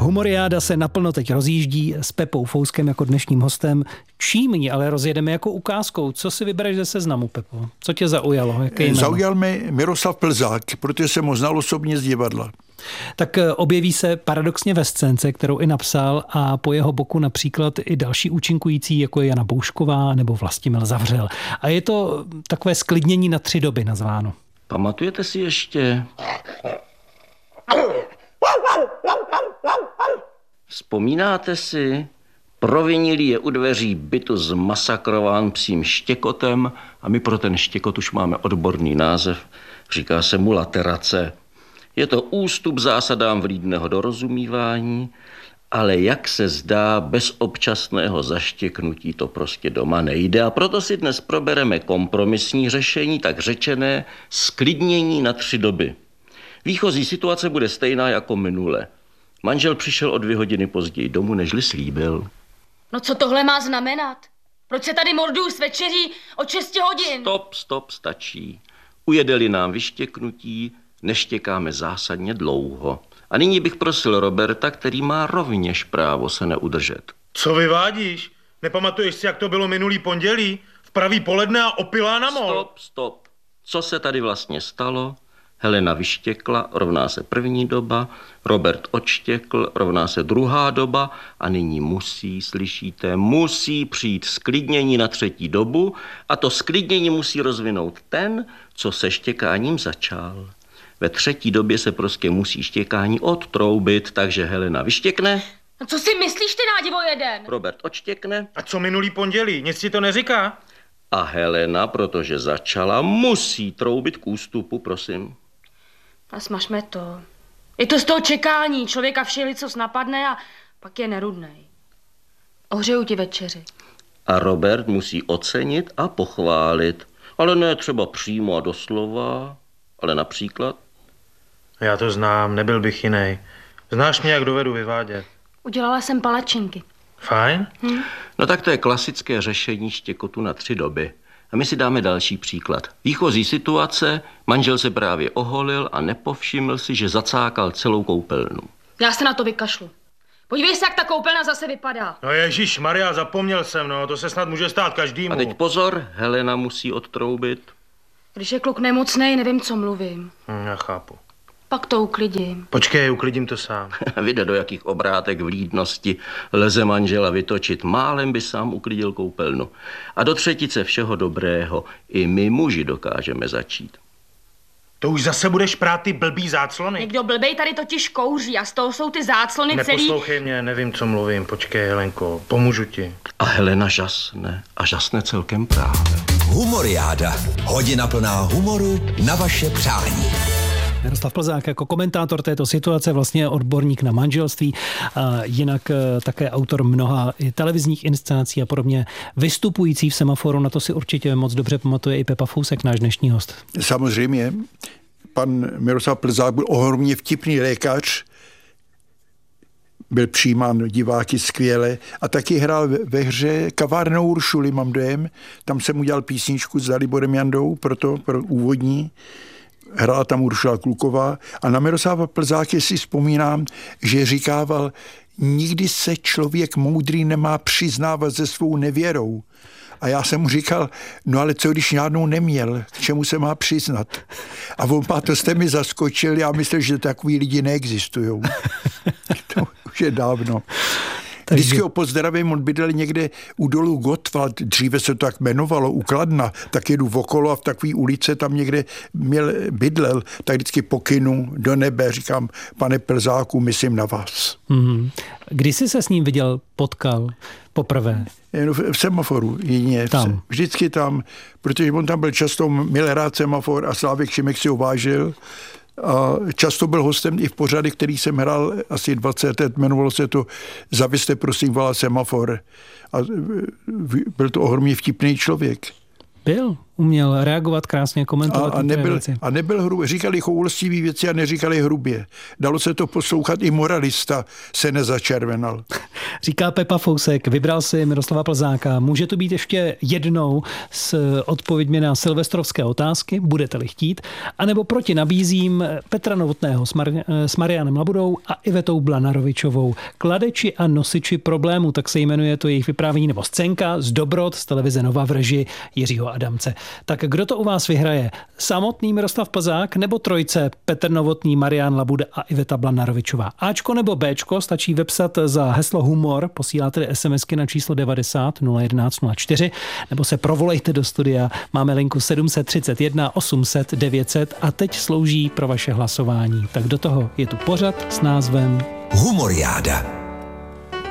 Humoriáda se naplno teď rozjíždí s Pepou Fouskem jako dnešním hostem. Čím ji ale rozjedeme jako ukázkou? Co si vybereš ze seznamu, Pepo? Co tě zaujalo? Zaujal mě Miroslav Plzák, protože jsem ho znal osobně z divadla. Tak objeví se paradoxně ve scénce, kterou i napsal, a po jeho boku například i další účinkující, jako je Jana Boušková nebo Vlastimil Zavřel. A je to takové sklidnění na 3 doby nazváno. Pamatujete si ještě? Vzpomínáte si? Provinilý je u dveří bytu zmasakrován psím štěkotem a my pro ten štěkot už máme odborný název. Říká se mu laterace. Je to ústup zásadám vlídného dorozumívání, ale jak se zdá, bez občasného zaštěknutí to prostě doma nejde. A proto si dnes probereme kompromisní řešení, tak řečené sklidnění na 3 doby. Výchozí situace bude stejná jako minule. Manžel přišel o 2 hodiny později domů, nežli slíbil. No co tohle má znamenat? Proč se tady morduju s večeří od 6 hodin? Stop, stačí. Ujede-li nám vyštěknutí, neštěkáme zásadně dlouho. A nyní bych prosil Roberta, který má rovněž právo se neudržet. Co vyvádíš? Nepamatuješ si, jak to bylo minulý pondělí? V pravý poledne a opilá na mol. Stop. Co se tady vlastně stalo? Helena vyštěkla, rovná se 1. doba, Robert odštěkl, rovná se 2. doba a nyní musí přijít sklidnění na 3. dobu a to sklidnění musí rozvinout ten, co se štěkáním začal. Ve 3. době se prostě musí štěkání odtroubit, takže Helena vyštěkne. No co si myslíš, ty nádivo jeden? Robert odštěkne. A co minulý pondělí? Nic ti to neříká? A Helena, protože začala, musí troubit k ústupu, prosím. A smažme to. Je to z toho čekání. Člověka všeli, co napadne a pak je nerudnej. Ohřeju ti večeři. A Robert musí ocenit a pochválit. Ale ne třeba přímo a doslova, ale například. Já to znám, nebyl bych jiný. Znáš mě, jak dovedu vyvádět. Udělala jsem palačinky. Fajn? No tak to je klasické řešení štěkotu na 3 doby. A my si dáme další příklad. Výchozí situace, manžel se právě oholil a nepovšiml si, že zacákal celou koupelnu. Já se na to vykašlu. Podívej se, jak ta koupelna zase vypadá. No ježišmarja, zapomněl jsem, no, to se snad může stát každému. A teď pozor, Helena musí odtroubit. Když je kluk nemocnej, nevím, co mluvím. Já chápu. Pak to uklidím. Počkej, uklidím to sám. Vyjde, do jakých obrátek vlídnosti leze manžela vytočit. Málem by sám uklidil koupelnu. A do 3. všeho dobrého i my muži dokážeme začít. To už zase budeš prát ty blbý záclony. Někdo blbej tady totiž kouří a z toho jsou ty záclony celý. Neposlouchej mě, nevím, co mluvím. Počkej, Helenko, pomůžu ti. A Helena žasne. A žasne celkem právě. Humoriáda. Hodina plná humoru na vaše přání. Miroslav Plzák jako komentátor této situace, vlastně odborník na manželství, a jinak také autor mnoha televizních inscenací a podobně, vystupující v Semaforu. Na to si určitě moc dobře pamatuje i Pepa Fousek, náš dnešní host. Samozřejmě, pan Miroslav Plzák byl ohromně vtipný lékař, byl přijímán diváky skvěle a taky hrál ve hře Kavárna Uršuly, mám dojem. Tam jsem udělal písničku s Daliborem Jandou, pro úvodní. Hrála tam Uršula Kluková a na Miroslava Plzáky si vzpomínám, že říkával, nikdy se člověk moudrý nemá přiznávat se svou nevěrou. A já jsem mu říkal, no ale co když žádnou neměl, k čemu se má přiznat? A on, to jste mi zaskočil, já myslím, že takový lidi neexistují. To už je dávno. Vždycky ho pozdravím, on bydlel někde u dolu Gottwald, dříve se to tak jmenovalo, u Kladna, tak jedu okolo a v takové ulice tam někde bydlel, tak vždycky pokynu do nebe, říkám, pane Plzáku, myslím na vás. Mm-hmm. Kdy jsi se s ním viděl, potkal poprvé? V Semaforu, jedině. Tam. Vždycky tam, protože on tam byl často, měl rád Semafor a Slávek Šimek si ho vážil. A často byl hostem i v pořady, který jsem hrál asi 20 let, jmenovalo se to Zavěste prosím volá Semafor. A byl to ohromně vtipný člověk. Byl. Uměl reagovat krásně, komentovat věci. A nebyl hrubý. Říkali choulostivý věci a neříkali hrubě. Dalo se to poslouchat, i moralista se nezačervenal. Říká Pepa Fousek, vybral si Miroslava Plzáka. Může to být ještě jednou s odpověďmi na silvestrovské otázky, budete-li chtít, anebo proti nabízím Petra Novotného s Marianem Labudou a Ivetou Blanarovičovou. Kladeči a nosiči problémů, tak se jmenuje to jejich vyprávění, nebo scénka z Dobrot z televize Nova v režii Jiřího Adamce. Tak kdo to u vás vyhraje? Samotný Miroslav Plzák nebo trojce Petr Novotný, Marian Labuda a Iveta Blanarovičová? Ačko nebo Bčko stačí vepsat za heslo humor, posíláte SMSky na číslo 90 011 04, nebo se provolejte do studia. Máme linku 731 800 900 a teď slouží pro vaše hlasování. Tak do toho je tu pořad s názvem Humoriáda.